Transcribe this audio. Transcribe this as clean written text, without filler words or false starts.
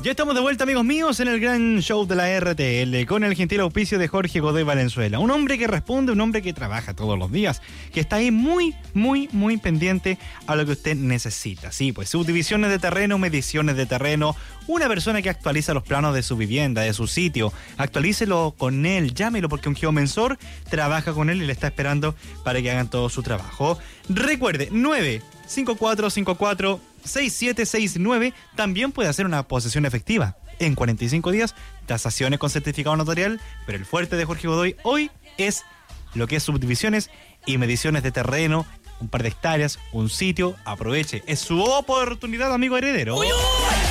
Ya estamos de vuelta, amigos míos, en el gran show de la RTL, con el gentil auspicio de Jorge Godoy Valenzuela. Un hombre que responde, un hombre que trabaja todos los días, que está ahí muy pendiente a lo que usted necesita. Sí, pues subdivisiones de terreno, mediciones de terreno, una persona que actualiza los planos de su vivienda, de su sitio. Actualícelo con él, llámelo, porque un geomensor trabaja con él y le está esperando para que hagan todo su trabajo. Recuerde, 95454-6769, también puede hacer una posesión efectiva en 45 días, tasaciones con certificado notarial, pero el fuerte de Jorge Godoy hoy es lo que es subdivisiones y mediciones de terreno, un par de hectáreas, un sitio. Aproveche, es su oportunidad, amigo heredero. ¡Uy, uy!